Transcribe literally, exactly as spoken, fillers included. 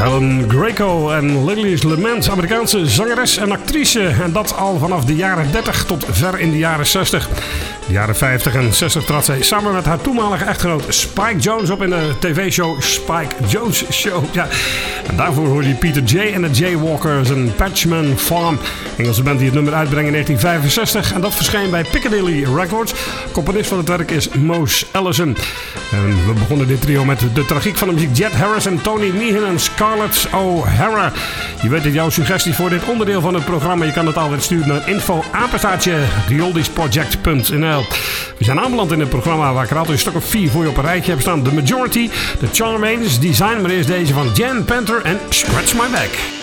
Helen Greco en Lily's Lament, Amerikaanse zangeres en actrice. En dat al vanaf de jaren dertig tot ver in de jaren zestig. De jaren vijftig en zestig trad zij samen met haar toenmalige echtgenoot Spike Jones op in de tv-show Spike Jones Show. Ja. En daarvoor hoorde je Peter J. en de Jaywalkers en Patchman Farm. Engelse band die het nummer uitbrengt in negentien vijfenzestig. En dat verscheen bij Piccadilly Records. Componist van het werk is Mose Allison. En we begonnen dit trio met de tragiek van de muziek Jet Harris en Tony Meehan en Scarlett O'Hara. Je weet het, jouw suggestie voor dit onderdeel van het programma. Je kan het altijd sturen naar info apenstaartje the oldies project punt n l. We zijn aanbeland in het programma waar ik er altijd een stuk of vier voor je op een rijtje heb staan. The Majority, The Charmaines, Design, maar eerst deze van Jan Panther en Scratch My Back.